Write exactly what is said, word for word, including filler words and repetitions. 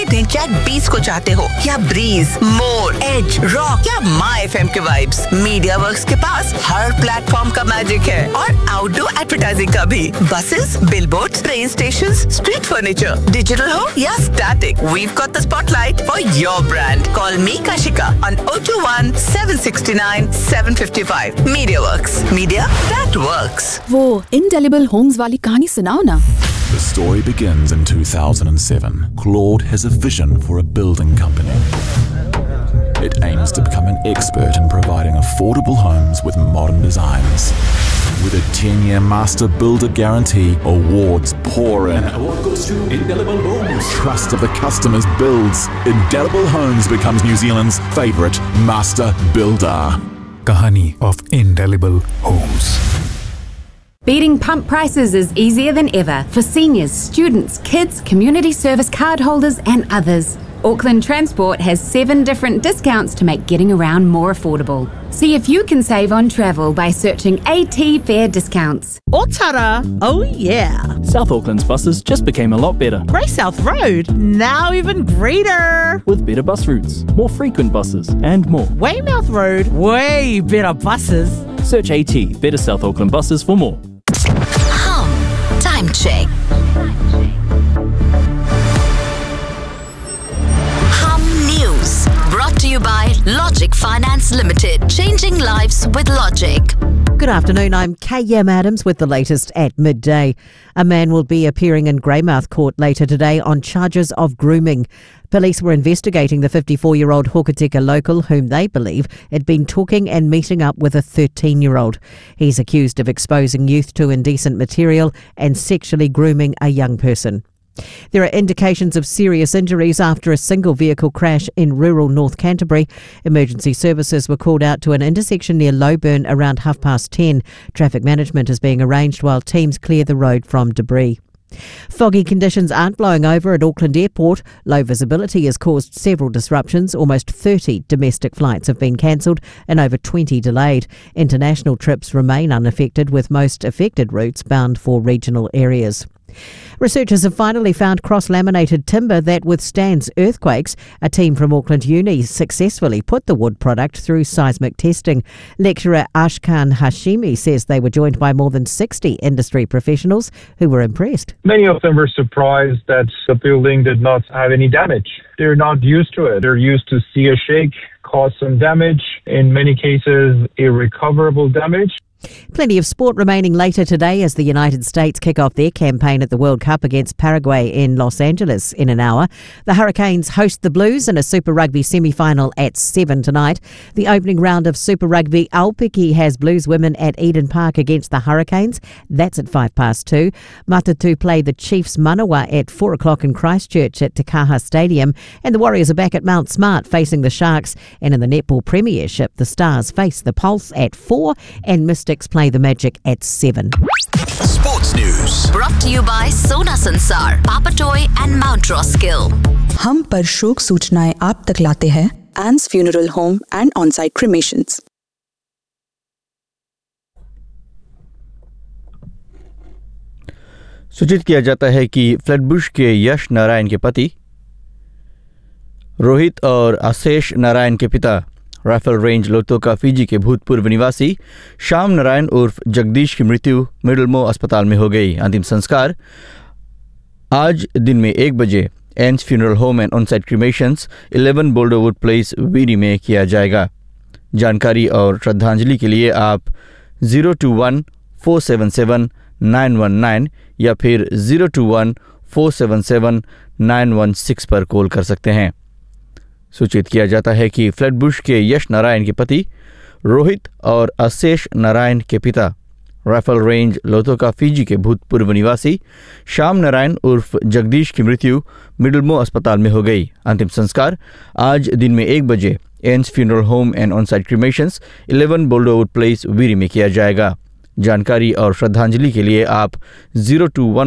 हैं जैक बीस को चाहते हो या ब्रीज, मोर, एज, रॉक या माई एफ एम के वाइब्स, मीडिया वर्क्स के पास हर प्लेटफॉर्म का मैजिक है और आउटडोर एडवर्टाइजिंग का भी। Buses, billboards, train station, street furniture, digital हो या static, we've got the spotlight for your brand. Call me Kashika on zero two one seven six nine seven five five. MediaWorks. Media that works. वो Indelible Homes वाली कहानी सुनाओ ना। The story begins in two thousand seven. Claude has a vision for a building company. It aims to become an expert in providing affordable homes with modern designs. With a ten-year master builder guarantee, awards pour in. And award goes to Indelible Homes. Trust of the customers builds. Indelible Homes becomes New Zealand's favourite master builder. Kahani of Indelible Homes. Beating pump prices is easier than ever for seniors, students, kids, community service card holders and others. Auckland Transport has seven different discounts to make getting around more affordable. See if you can save on travel by searching AT Fair Discounts. Otara, oh yeah. South Auckland's buses just became a lot better. Grey South Road, now even greener. With better bus routes, more frequent buses and more. Weymouth Road, way better buses. Search AT Better South Auckland Buses for more. Hum. Time check. Hum News. Brought to you by Logic Finance Limited. Changing lives with Logic. Good afternoon, I'm K M Adams with the latest at midday. A man will be appearing in Greymouth Court later today on charges of grooming. Police were investigating the fifty-four-year-old Hokitika local whom they believe had been talking and meeting up with a thirteen-year-old. He's accused of exposing youth to indecent material and sexually grooming a young person. There are indications of serious injuries after a single vehicle crash in rural North Canterbury. Emergency services were called out to an intersection near Lowburn around half past ten. Traffic management is being arranged while teams clear the road from debris. Foggy conditions aren't blowing over at Auckland Airport. Low visibility has caused several disruptions. Almost thirty domestic flights have been cancelled and over twenty delayed. International trips remain unaffected, with most affected routes bound for regional areas. Researchers have finally found cross-laminated timber that withstands earthquakes. A team from Auckland Uni successfully put the wood product through seismic testing. Lecturer Ashkan Hashimi says they were joined by more than sixty industry professionals who were impressed. Many of them were surprised that the building did not have any damage. They're not used to it. They're used to see a shake cause some damage, in many cases irrecoverable damage. Plenty of sport remaining later today as the United States kick off their campaign at the World Cup against Paraguay in Los Angeles in an hour. The Hurricanes host the Blues in a Super Rugby semi-final at seven tonight. The opening round of Super Rugby Aupiki has Blues women at Eden Park against the Hurricanes. That's at five past two. Matatu play the Chiefs Manawa at four o'clock in Christchurch at Te Kaha Stadium. And the Warriors are back at Mount Smart facing the Sharks. And in the Netball Premiership, the Stars face the Pulse at four and Mystics play the Magic at seven. Sports News. Brought to you by Sona Sansar, Papatoy and Mount Roskill. हम पर शोक सूचनाएं आप तक लाते हैं Anne's Funeral Home and On-Site Cremations. सूचित किया जाता है कि फ्लैटबुश के यश नारायण के पति रोहित और आशेष नारायण के पिता राइफल रेंज लोतोका फीजी के भूतपूर्व निवासी श्याम नारायण उर्फ जगदीश की मृत्यु मिडलमो अस्पताल में हो गई। अंतिम संस्कार आज दिन में एक बजे एन्स funeral home and on-site क्रीमेशंस eleven बोल्डरवुड place Veeri में किया जाएगा। जानकारी और श्रद्धांजलि के लिए आप zero two one four seven seven nine one nine या फिर zero two one four seven seven nine one six पर कॉल कर सकते हैं। सूचित किया जाता है कि फ्लैटबुश के यश नारायण के पति रोहित और आशेष नारायण के पिता राइफल रेंज लोतोका फीजी के भूतपूर्व निवासी श्याम नारायण उर्फ जगदीश की मृत्यु मिडलमो अस्पताल में हो गई। अंतिम संस्कार आज दिन में एक बजे एन्स funeral home and on-site क्रीमेशंस eleven बोल्डरवुड place Veeri में किया जाएगा। जानकारी और श्रद्धांजलि के लिए आप ज़ीरो टू वन